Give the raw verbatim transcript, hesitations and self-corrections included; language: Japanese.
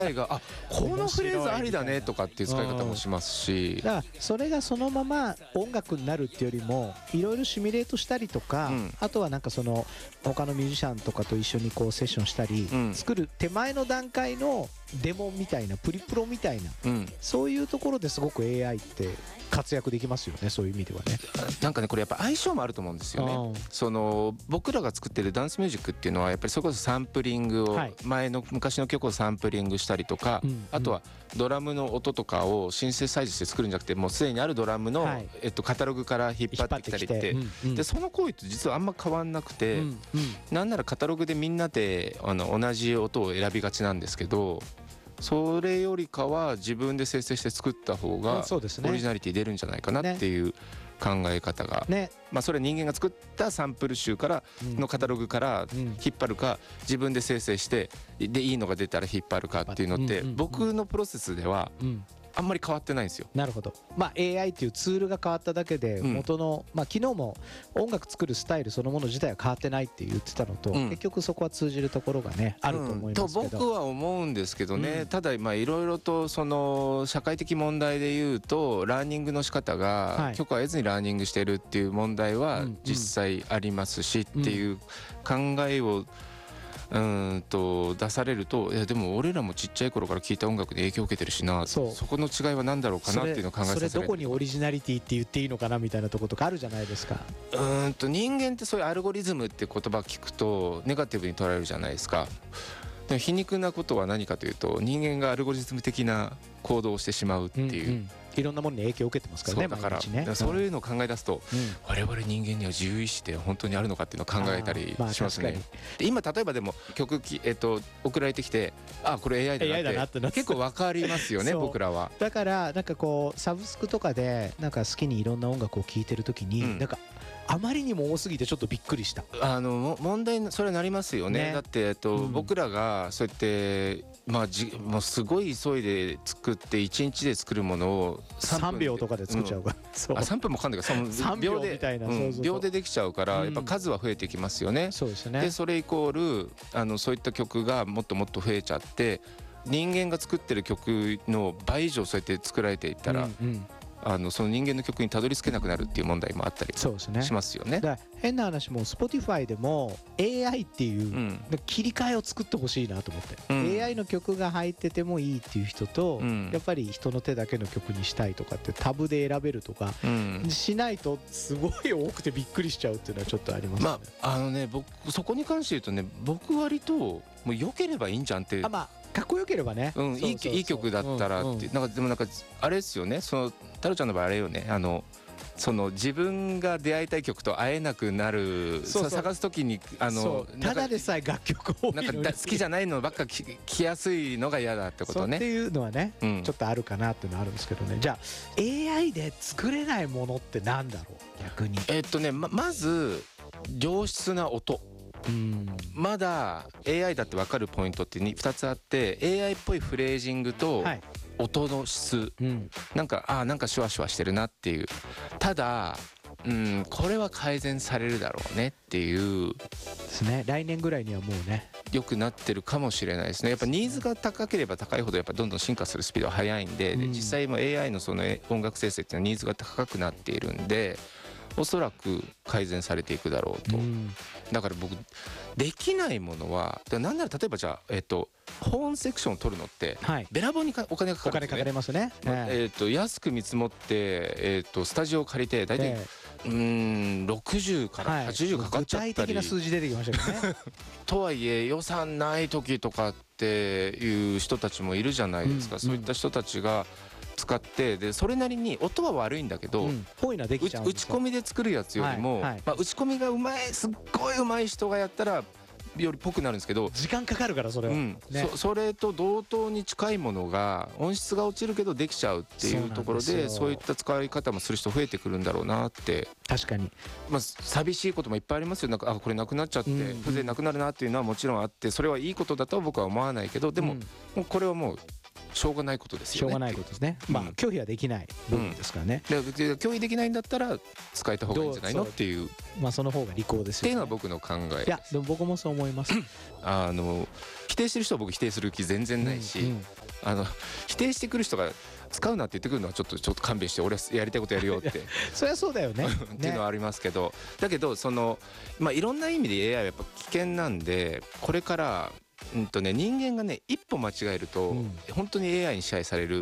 があこのフレーズありだねとかっていう使い方もしますし、 だからそれがそのまま音楽になるっていうよりもいろいろシミュレートしたりとか、うん、あとはなんかその他のミュージシャンとかと一緒にこうセッションしたり、うん、作る手前の段階のデモみたいなプリプロみたいな、うん、そういうところですごく エーアイ って活躍できますよね。そういう意味ではね。 なんかねこれやっぱ相性もあると思うんですよね。その僕らが作ってるダンスミュージックっていうのはやっぱりそれこそサンプリングを、はい、前の昔の曲をサンプリングしたりとか、うんうん、あとはドラムの音とかをシンセサイズして作るんじゃなくてもうすでにあるドラムの、はい、えっと、カタログから引っ張ってきたりって、うんうん、でその行為って実はあんま変わんなくて、うんうん、なんならカタログでみんなであの同じ音を選びがちなんですけど、それよりかは自分で生成して作った方がオリジナリティ出るんじゃないかなっていう考え方が、ね、まあそれは人間が作ったサンプル集からのカタログから引っ張るか自分で生成してでいいのが出たら引っ張るかっていうのって僕のプロセスではあんまり変わってないんですよ。 なるほど。まあ エーアイ っていうツールが変わっただけで元の、うん、まあ昨日も音楽作るスタイルそのもの自体は変わってないって言ってたのと、うん、結局そこは通じるところがねあると思いますけど、 うん、と僕は思うんですけどね、うん、ただまあいろいろとその社会的問題で言うとラーニングの仕方が許可を得ずにラーニングしてるっていう問題は実際ありますしっていう考えをうんと出されると、いやでも俺らもちっちゃい頃から聴いた音楽で影響を受けてるしな、 そ, そこの違いは何だろうかなっていうのを考えさせられる。 それどこにオリジナリティって言っていいのかなみたいなところとかあるじゃないですか。 うんと人間ってそういうアルゴリズムって言葉聞くとネガティブに捉えるじゃないですか。でも皮肉なことは何かというと人間がアルゴリズム的な行動をしてしまうっていう、うんうん、 いろんなものに影響を受けてますからね。 そうだから、 毎日ね、 だからそういうのを考え出すと、うん、我々人間には自由意志って本当にあるのかっていうのを考えたりしますね。で今例えばでも曲き、えっと、送られてきてあこれ エーアイ だなって、 エーアイ だなって結構分かりますよね僕らは。 だからなんかこうサブスクとかでなんか好きにいろんな音楽を聴いてる時に、うん、なんかあまりにも多すぎてちょっとびっくりした。 あの問題それはなりますよね。ねだって、えっとうん、僕らがそうやってまあ、じもうすごい急いで作っていちにちで作るものをさんびょうとかで作っちゃうから、 うん、あさんぷんもかんないからその秒で秒でできちゃうから、やっぱ数は増えてきますよね、うん、 そうですね。 でそれイコールあのそういった曲がもっともっと増えちゃって人間が作ってる曲の倍以上そうやって作られていったら、うんうんあのその人間の曲にたどり着けなくなるっていう問題もあったりしますよね。 だから変な話も Spotify でも エーアイ っていう、うん、切り替えを作ってほしいなと思って、うん、エーアイ の曲が入っててもいいっていう人と、うん、やっぱり人の手だけの曲にしたいとかってタブで選べるとか、うん、しないとすごい多くてびっくりしちゃうっていうのはちょっとありますね。 まああのね僕そこに関して言うとね僕割ともう良ければいいんじゃんって。 あ、まあかっこよければね、 うん、いいいい曲だったらって、うんうん、なんかでもなんかあれですよね。その太郎ちゃんの場合あれよね。あのその自分が出会いたい曲と会えなくなるそうそう探すときにあのただでさえ楽曲多いのになんか好きじゃないのばっか聴きやすいのが嫌だってことね。 そうっていうのはね、うん、ちょっとあるかなっていうのはあるんですけどね。じゃあ エーアイ で作れないものってなんだろう逆に。 えー、っとね ま, まず良質な音。うんまだ エーアイ だって分かるポイントってふたつあって エーアイ っぽいフレージングと音の質、うん、なんかあなんかシュワシュワしてるなっていう。ただうんこれは改善されるだろうねっていうですね。来年ぐらいにはもうね良くなってるかもしれないですね。やっぱニーズが高ければ高いほどやっぱどんどん進化するスピードは速いん で,、うん、で実際も エーアイ のその音楽生成っていうのはニーズが高くなっているんでおそらく改善されていくだろうと、うん、だから僕できないものはなんなら例えばじゃあ、えー、とホーンセクションを取るのって、はい、べらぼうにお金がかかるんですね。お金かかりますね、えー、と安く見積もって、えー、とスタジオを借りて大体、えー、うーんろくじゅうからはちじゅうかかっちゃったり、 具体的な数字出てきましたけどねとはいえ予算ない時とかっていう人たちもいるじゃないですか、うん、そういった人たちが使ってでそれなりに音は悪いんだけど、うん、 ぽいのできちゃうんですよ。 打ち込みで作るやつよりも、はいはいまあ、打ち込みがうまいすっごいうまい人がやったらよりぽくなるんですけど時間かかるからそれは、うんね、そ, それと同等に近いものが音質が落ちるけどできちゃうっていうところ で, そうそういった使い方もする人増えてくるんだろうなって。 確かに、 まあ、寂しいこともいっぱいありますよ。なんかあこれなくなっちゃって、うん、風情なくなるなっていうのはもちろんあってそれはいいことだとは僕は思わないけどでも、うん、もうこれはもうしょうがないことですよね。 しょうがないことですね、うん、まあ拒否はできない部分ですからね、 うん、で拒否できないんだったら使えた方がいいんじゃないのっていうまあその方が利口ですよねっていうのは僕の考えです。 いやでも僕もそう思いますあの否定してる人は僕否定する気全然ないし、うんうん、あの否定してくる人が使うなって言ってくるのはちょっとちょっと勘弁して、俺はやりたいことやるよってそりゃそうだよねっていうのはありますけど、だけどその、まあ、いろんな意味で エーアイ はやっぱ危険なんで、これからうんとね、人間がね一歩間違えると、うん、本当に エーアイ に支配される